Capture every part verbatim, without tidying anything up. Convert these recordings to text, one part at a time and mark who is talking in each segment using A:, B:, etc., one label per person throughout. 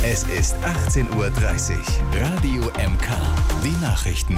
A: Es ist achtzehn Uhr dreißig. Radio M K. Die Nachrichten.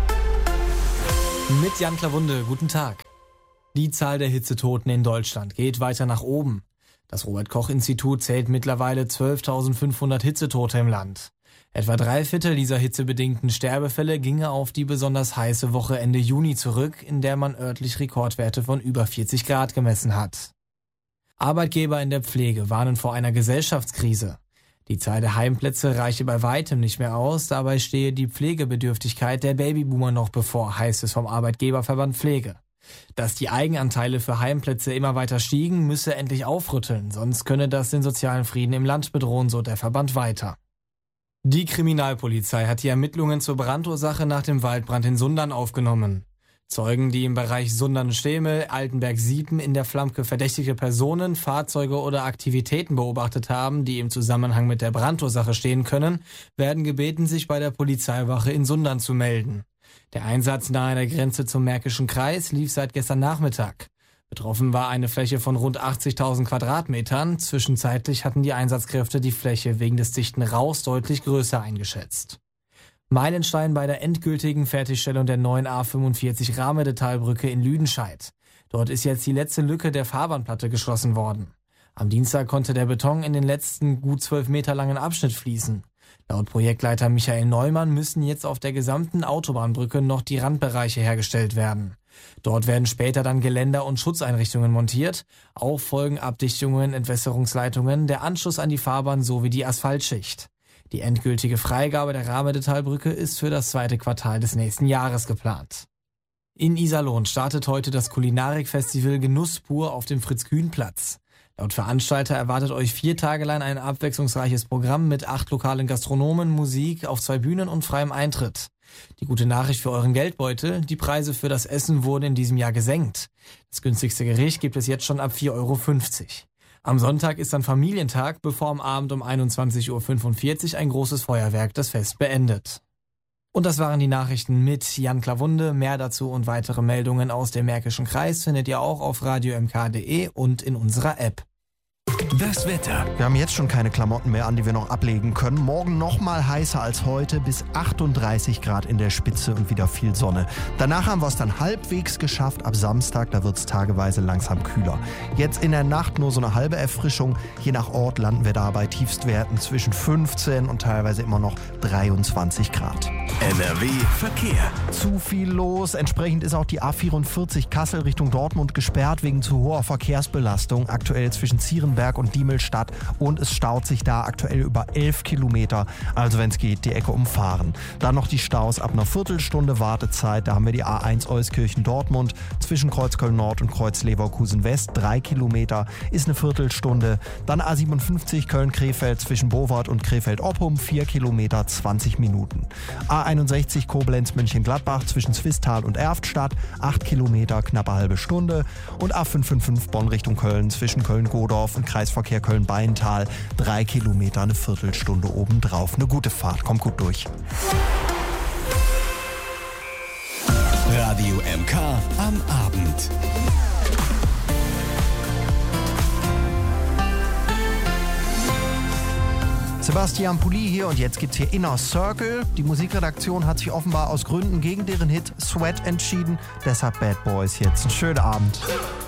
B: Mit Jan Klawunde, guten Tag. Die Zahl der Hitzetoten in Deutschland geht weiter nach oben. Das Robert-Koch-Institut zählt mittlerweile zwölftausendfünfhundert Hitzetote im Land. Etwa drei Viertel dieser hitzebedingten Sterbefälle ginge auf die besonders heiße Woche Ende Juni zurück, in der man örtlich Rekordwerte von über vierzig Grad gemessen hat. Arbeitgeber in der Pflege warnen vor einer Gesellschaftskrise. Die Zahl der Heimplätze reiche bei weitem nicht mehr aus, dabei stehe die Pflegebedürftigkeit der Babyboomer noch bevor, heißt es vom Arbeitgeberverband Pflege. Dass die Eigenanteile für Heimplätze immer weiter stiegen, müsse endlich aufrütteln, sonst könne das den sozialen Frieden im Land bedrohen, so der Verband weiter. Die Kriminalpolizei hat die Ermittlungen zur Brandursache nach dem Waldbrand in Sundern aufgenommen. Zeugen, die im Bereich Sundern-Stemel, Altenberg-Siepen in der Flammke verdächtige Personen, Fahrzeuge oder Aktivitäten beobachtet haben, die im Zusammenhang mit der Brandursache stehen können, werden gebeten, sich bei der Polizeiwache in Sundern zu melden. Der Einsatz nahe der Grenze zum Märkischen Kreis lief seit gestern Nachmittag. Betroffen war eine Fläche von rund achtzigtausend Quadratmetern. Zwischenzeitlich hatten die Einsatzkräfte die Fläche wegen des dichten Rauchs deutlich größer eingeschätzt. Meilenstein bei der endgültigen Fertigstellung der neuen A fünfundvierzig Rahmede-Talbrücke in Lüdenscheid. Dort ist jetzt die letzte Lücke der Fahrbahnplatte geschlossen worden. Am Dienstag konnte der Beton in den letzten gut zwölf Meter langen Abschnitt fließen. Laut Projektleiter Michael Neumann müssen jetzt auf der gesamten Autobahnbrücke noch die Randbereiche hergestellt werden. Dort werden später dann Geländer und Schutzeinrichtungen montiert. Auch folgen Abdichtungen, Entwässerungsleitungen, der Anschluss an die Fahrbahn sowie die Asphaltschicht. Die endgültige Freigabe der Rahmede-Talbrücke ist für das zweite Quartal des nächsten Jahres geplant. In Iserlohn startet heute das Kulinarik-Festival Genuss pur auf dem Fritz-Kühn-Platz. Laut Veranstalter erwartet euch vier Tage lang ein abwechslungsreiches Programm mit acht lokalen Gastronomen, Musik auf zwei Bühnen und freiem Eintritt. Die gute Nachricht für euren Geldbeutel: Die Preise für das Essen wurden in diesem Jahr gesenkt. Das günstigste Gericht gibt es jetzt schon ab vier Euro fünfzig. Am Sonntag ist dann Familientag, bevor am Abend um einundzwanzig Uhr fünfundvierzig ein großes Feuerwerk das Fest beendet. Und das waren die Nachrichten mit Jan Klawunde. Mehr dazu und weitere Meldungen aus dem Märkischen Kreis findet ihr auch auf radio m k punkt d e und in unserer App.
A: Das Wetter.
C: Wir haben jetzt schon keine Klamotten mehr an, die wir noch ablegen können. Morgen noch mal heißer als heute, bis achtunddreißig Grad in der Spitze und wieder viel Sonne. Danach haben wir es dann halbwegs geschafft. Ab Samstag, da wird es tageweise langsam kühler. Jetzt in der Nacht nur so eine halbe Erfrischung. Je nach Ort landen wir da bei Tiefstwerten zwischen fünfzehn und teilweise immer noch dreiundzwanzig Grad.
A: N R W Verkehr.
C: Zu viel los. Entsprechend ist auch die A vierundvierzig Kassel Richtung Dortmund gesperrt wegen zu hoher Verkehrsbelastung. Aktuell zwischen Zierenberg und Diemelstadt, und es staut sich da aktuell über elf Kilometer, also wenn es geht, die Ecke umfahren. Dann noch die Staus ab einer Viertelstunde Wartezeit, da haben wir die A eins Euskirchen-Dortmund zwischen Kreuzköln-Nord und Kreuz-Leverkusen-West, drei Kilometer, ist eine Viertelstunde. Dann A siebenundfünfzig Köln-Krefeld zwischen Bowart und Krefeld-Oppum, vier Kilometer, zwanzig Minuten. A einundsechzig Koblenz-Mönchengladbach zwischen Zwistal und Erftstadt, acht Kilometer, knappe halbe Stunde. Und A fünfhundertfünfundfünfzig Bonn Richtung Köln zwischen Köln-Godorf und Kreisverkehr Köln-Beintal, drei Kilometer, eine Viertelstunde obendrauf. Eine gute Fahrt, kommt gut durch.
A: Radio M K am Abend.
C: Sebastian Pulli hier, und jetzt gibt's hier Inner Circle. Die Musikredaktion hat sich offenbar aus Gründen gegen deren Hit Sweat entschieden. Deshalb Bad Boys jetzt. Einen schönen Abend.